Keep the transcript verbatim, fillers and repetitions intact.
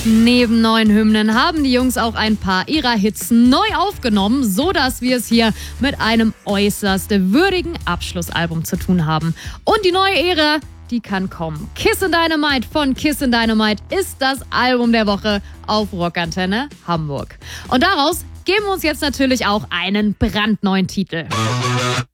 Neben neuen Hymnen haben die Jungs auch ein paar ihrer Hits neu aufgenommen, so dass wir es hier mit einem äußerst würdigen Abschlussalbum zu tun haben. Und die neue Ära, die kann kommen. Kissin' Dynamite von Kissin' Dynamite ist das Album der Woche auf Rockantenne Hamburg. Und daraus geben wir uns jetzt natürlich auch einen brandneuen Titel.